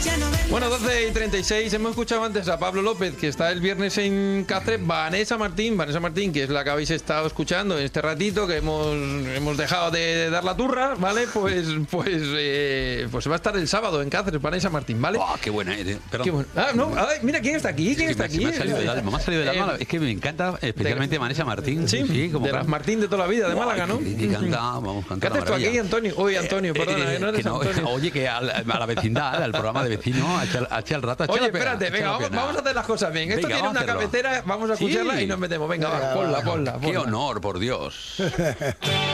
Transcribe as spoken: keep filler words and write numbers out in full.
Bueno, doce y treinta y seis, hemos escuchado antes a Pablo López, que está el viernes en Cáceres, Vanessa Martín, Vanessa Martín, que es la que habéis estado escuchando en este ratito, que hemos, hemos dejado de dar la turra, ¿vale? Pues pues eh, pues va a estar el sábado en Cáceres, Vanessa Martín, ¿vale? Oh, qué buena eres. Qué bueno. Ah, no, ay, mira quién está aquí, quién Sí, está me, aquí. me ha salido del alma, me ha salido del alma. Eh, Es que me encanta especialmente de- Vanessa Martín. Sí, sí como de las can- Martín de toda la vida, de Guau, Málaga, ¿no? Que, que canta, vamos, ¿Qué canta una haces tú aquí, maravilla. Antonio? Uy, Antonio, perdona, Eh, que no eres que no, Antonio. Oye, que al- a la vecindad, al programa de vecinos, a echar el rato. Oye, espérate, venga, vamos, vamos a hacer las cosas bien. Esto Venga, tiene vamos una a hacerlo. cabecera, vamos a escucharla Sí. y nos metemos. Venga, va, Venga, ponla, va. ponla, Qué ponla. honor, por Dios.